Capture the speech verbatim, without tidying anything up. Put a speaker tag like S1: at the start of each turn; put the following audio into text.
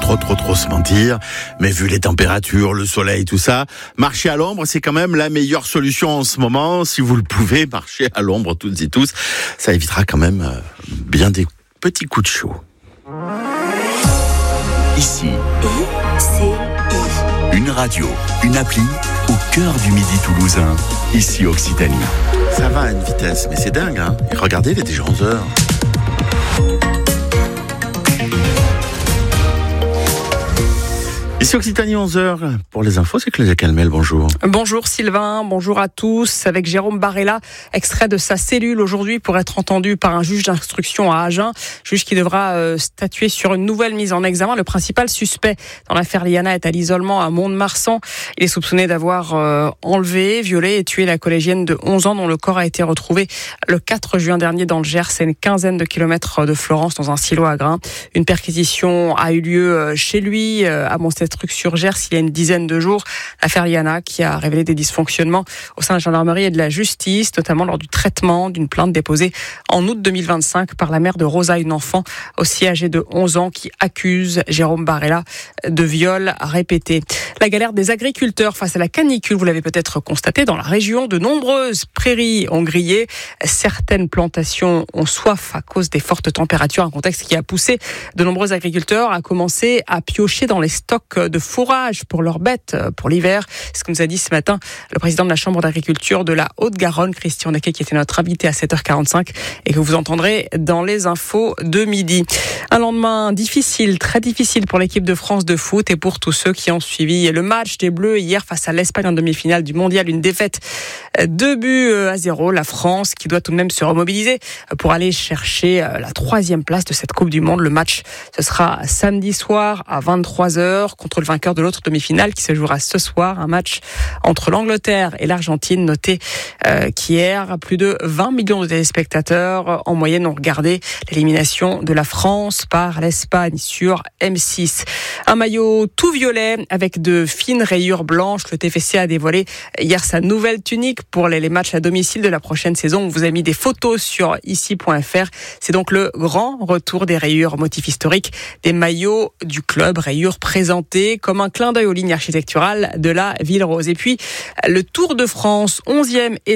S1: trop, trop, trop se mentir. Mais vu les températures, le soleil, tout ça, marcher à l'ombre, c'est quand même la meilleure solution en ce moment. Si vous le pouvez, marcher à l'ombre toutes et tous. Ça évitera quand même euh, bien des petits coups de chaud.
S2: Ici,
S3: I C I.
S2: une radio, une appli au cœur du midi toulousain. Ici Occitanie.
S1: Ça va à une vitesse, mais c'est dingue, hein. Et regardez, il est déjà onze heures. Ici Occitanie, onze heures. Pour les infos, c'est Claudia Calmel, bonjour.
S4: Bonjour Sylvain, bonjour à tous. Avec Jérôme Barella, extrait de sa cellule aujourd'hui pour être entendu par un juge d'instruction à Agen. Juge qui devra euh, statuer sur une nouvelle mise en examen. Le principal suspect dans l'affaire Liana est à l'isolement à Mont-de-Marsan. Il est soupçonné d'avoir euh, enlevé, violé et tué la collégienne de onze ans dont le corps a été retrouvé le quatre juin dernier dans le Gers. C'est une quinzaine de kilomètres de Florence dans un silo à grains. Une perquisition a eu lieu chez lui euh, à Montsestruc-sur-Gers il y a une dizaine de jours. L'affaire Liana qui a révélé des dysfonctionnements au sein de la gendarmerie et de la justice, notamment lors du traitement d'une plainte déposée en août deux mille vingt-cinq par la mère de Rosa, une enfant aussi âgée de onze ans qui accuse Jérôme Barella de viol répété. La galère des agriculteurs face à la canicule, vous l'avez peut-être constaté dans la région, de nombreuses prairies ont grillé. Certaines plantations ont soif à cause des fortes températures, un contexte qui a poussé de nombreux agriculteurs à commencer à piocher dans les stocks de fourrage pour leurs bêtes pour l'hiver. C'est ce que nous a dit ce matin le président de la Chambre d'agriculture de la Haute-Garonne, Christian Nequet, qui était notre invité à sept heures quarante-cinq et que vous entendrez dans les infos de midi. Un lendemain difficile, très difficile pour l'équipe de France de foot et pour tous ceux qui ont suivi le match des Bleus hier face à l'Espagne en demi-finale du Mondial. Une défaite deux buts à zéro. La France qui doit tout de même se remobiliser pour aller chercher la troisième place de cette Coupe du Monde. Le match, ce sera samedi soir à vingt-trois heures contre le vainqueur de l'autre demi-finale qui se jouera ce soir. Un match entre l'Angleterre et l'Argentine. Notez euh, qu'hier, plus de vingt millions de téléspectateurs en moyenne ont regardé l'élimination de la France par l'Espagne sur M six. Un maillot tout violet avec de fines rayures blanches. Le T F C a dévoilé hier sa nouvelle tunique pour les, les matchs à domicile de la prochaine saison. On vous a mis des photos sur ici point f r. C'est donc le grand retour des rayures, motif historique des maillots du club. Rayures présentées comme un clin d'œil aux lignes architecturales de la Ville Rose. Et puis, le Tour de France, onzième